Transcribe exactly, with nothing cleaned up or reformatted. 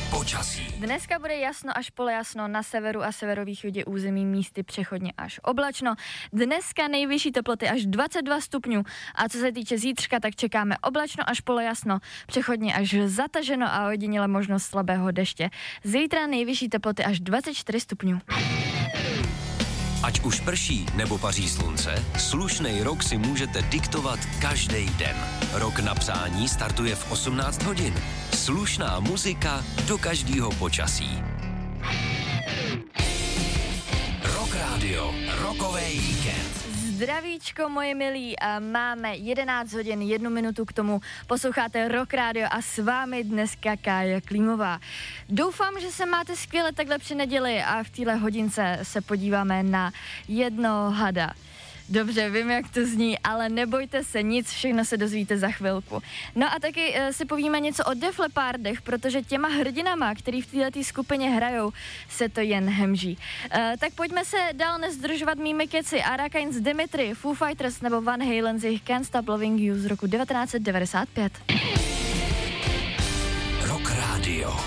Počasí. Dneska bude jasno až polojasno, na severu a severovýchodě území místy přechodně až oblačno. Dneska nejvyšší teploty až dvacet dva stupňů a co se týče zítřka, tak čekáme oblačno až polojasno, přechodně až zataženo a ojediněle možnost slabého deště. Zítra nejvyšší teploty až dvacet čtyři stupňů. Ať už prší nebo paří slunce, slušnej rok si můžete diktovat každý den. Rok na psání startuje v osmnáct hodin. Slušná muzika do každého počasí. Rock Radio, rokovej víkend. Zdravíčko, moje milí, a máme jedenáct hodin, jednu minutu k tomu. Posloucháte Rock Radio a s vámi dneska Kája Klímová. Doufám, že se máte skvěle takhle při neděli a v téhle hodince se podíváme na jedno hada. Dobře, vím, jak to zní, ale nebojte se, nic, všechno se dozvíte za chvilku. No a taky e, si povíme něco o Def Leppardech, protože těma hrdinama, který v této skupině hrajou, se to jen hemží. E, tak pojďme se dál nezdržovat mými keci. Arakain z Dimitri, Foo Fighters nebo Van Halen z jejich Can't Stop Loving You z roku devatenáct set devadesát pět. Rock Radio.